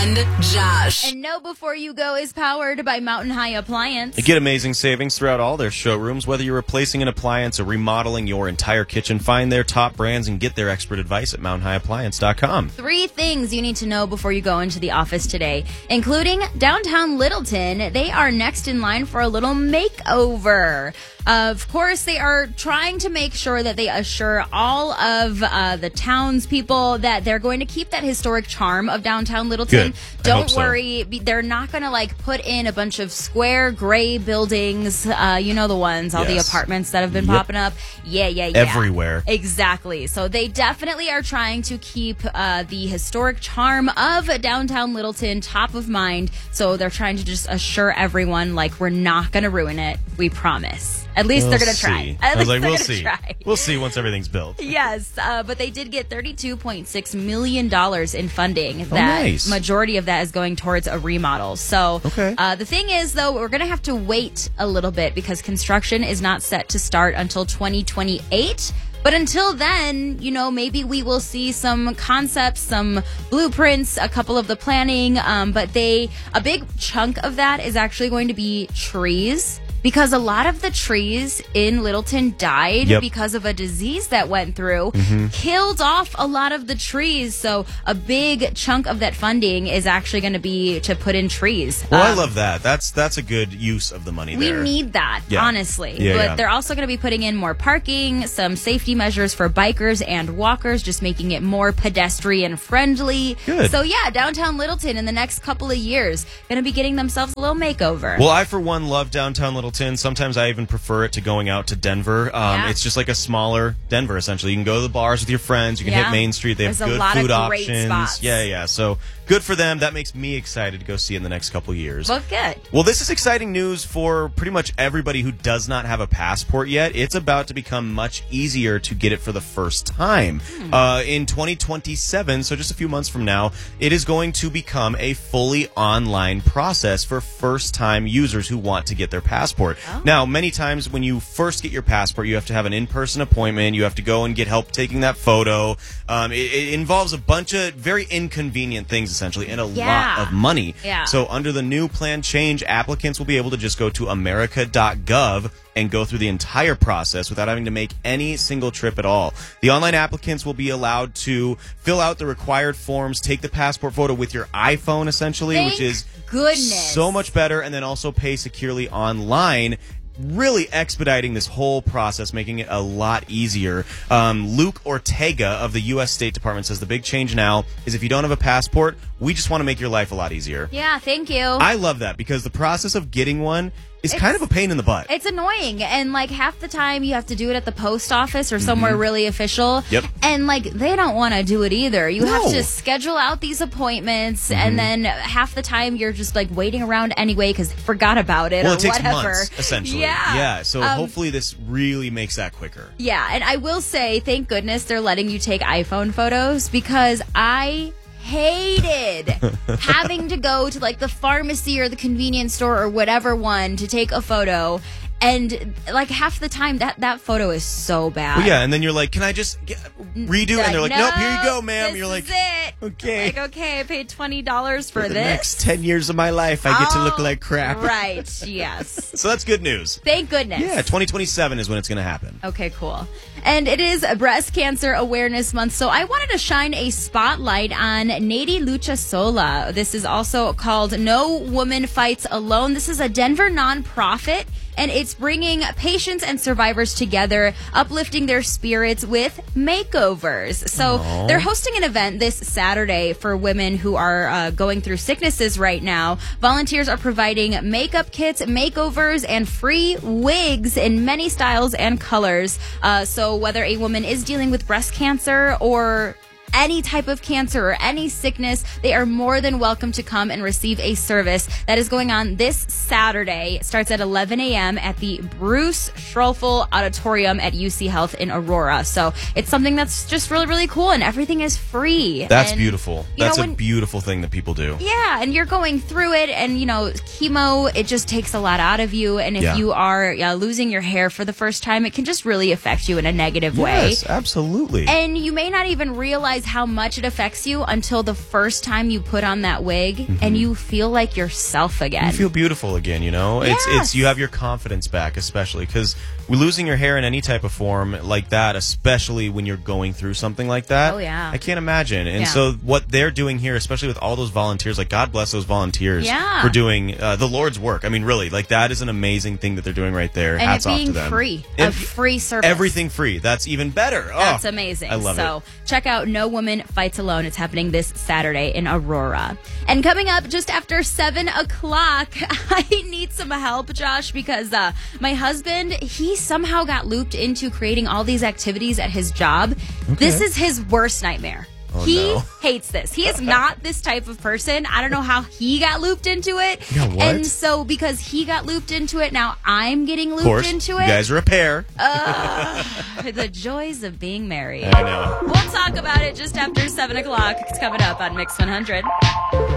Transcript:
and Josh. And Know Before You Go is powered by Mountain High Appliance. Get amazing savings throughout all their showrooms. Whether you're replacing an appliance or remodeling your entire kitchen, find their top brands and get their expert advice at mountainhighappliance.com. 3 things you need to know before you go into the office today, including downtown Littleton. They are next in line for a little makeover. Of course, they are trying to make sure that they assure all of the townspeople that they're going to keep that historic charm of downtown Littleton. Good. Don't worry. They're not going to put in a bunch of square gray buildings. You know the ones, all the apartments that have been popping up. Yeah. Everywhere. Exactly. So they definitely are trying to keep the historic charm of downtown Littleton top of mind. So they're trying to just assure everyone, we're not going to ruin it. We promise. At least they're going to try. We'll see. Try. We'll see once everything's built. Yes, but they did get $32.6 million in funding. Nice. Majority of that is going towards a remodel. So the thing is, though, we're going to have to wait a little bit because construction is not set to start until 2028. But until then, maybe we will see some concepts, some blueprints, a couple of the planning. But a big chunk of that is actually going to be trees. Because a lot of the trees in Littleton died because of a disease that went through, killed off a lot of the trees. So a big chunk of that funding is actually going to be to put in trees. Well, I love that. That's a good use of the money there. We need that, honestly. But they're also going to be putting in more parking, some safety measures for bikers and walkers, just making it more pedestrian friendly. Good. So downtown Littleton in the next couple of years going to be getting themselves a little makeover. Well, I for one love downtown Littleton. Sometimes I even prefer it to going out to Denver. It's just like a smaller Denver, essentially. You can go to the bars with your friends. You can hit Main Street. They have good food options. Spots. Yeah. So good for them. That makes me excited to go see it in the next couple years. Well, good. Well, this is exciting news for pretty much everybody who does not have a passport yet. It's about to become much easier to get it for the first time. In 2027, so just a few months from now, it is going to become a fully online process for first-time users who want to get their passport. Now, many times when you first get your passport, you have to have an in-person appointment. You have to go and get help taking that photo. It involves a bunch of very inconvenient things, essentially, and a lot of money. So under the new plan change, applicants will be able to just go to america.gov and go through the entire process without having to make any single trip at all. The online applicants will be allowed to fill out the required forms, take the passport photo with your iPhone, essentially, which is so much better, and then also pay securely online, really expediting this whole process, making it a lot easier. Luke Ortega of the U.S. State Department says the big change now is if you don't have a passport, we just want to make your life a lot easier. Yeah, thank you. I love that because the process of getting one is kind of a pain in the butt. It's annoying. And half the time you have to do it at the post office or somewhere really official. Yep. And they don't want to do it either. You have to schedule out these appointments and then half the time you're just waiting around anyway because they forgot about it or it takes whatever. months, essentially. Yeah. So hopefully this really makes that quicker. Yeah. And I will say, thank goodness they're letting you take iPhone photos because I hated having to go to the pharmacy or the convenience store or whatever one to take a photo. And half the time that photo is so bad. Well, and then you're like, can I just redo? And they're like, nope, here you go, ma'am. You're like, it. Okay. Okay, I paid $20 for the this. next 10 years of my life, I get to look like crap. Right, yes. So that's good news. Thank goodness. Yeah, 2027 is when it's going to happen. Okay, cool. And it is Breast Cancer Awareness Month, so I wanted to shine a spotlight on Nady Luchasola. This is also called No Woman Fights Alone. This is a Denver nonprofit, and it's bringing patients and survivors together, uplifting their spirits with makeovers. So they're hosting an event this Saturday for women who are going through sicknesses right now. Volunteers are providing makeup kits, makeovers, and free wigs in many styles and colors. So whether a woman is dealing with breast cancer or any type of cancer or any sickness, they are more than welcome to come and receive a service that is going on this Saturday. It starts at 11 a.m. at the Bruce Schroeffel Auditorium at UC Health in Aurora. So it's something that's just really, really cool, and everything is free. That's beautiful. That's a beautiful thing that people do. Yeah, and you're going through it, and, chemo, it just takes a lot out of you, and if you are losing your hair for the first time, it can just really affect you in a negative way. Yes, absolutely. And you may not even realize realize how much it affects you until the first time you put on that wig and you feel like yourself again. You feel beautiful again, you know? It's you have your confidence back, especially because losing your hair in any type of form like that, especially when you're going through something like that. Oh, yeah. I can't imagine. And so what they're doing here, especially with all those volunteers, like God bless those volunteers for doing the Lord's work. I mean, really, like that is an amazing thing that they're doing right there. And Hats off to them. And it being free, a free service. Everything free. That's even better. That's amazing. I love it. Check out No Woman Fights Alone. It's happening this Saturday in Aurora. And coming up just after 7 o'clock, I need some help, Josh, because my husband, he somehow got looped into creating all these activities at his job. Okay. This is his worst nightmare. He hates this. He is not this type of person. I don't know how he got looped into it. Yeah, what? And so because he got looped into it, now I'm getting looped into it. You guys are a pair. The joys of being married. I know. We'll talk about it just after 7 o'clock. It's coming up on Mix 100.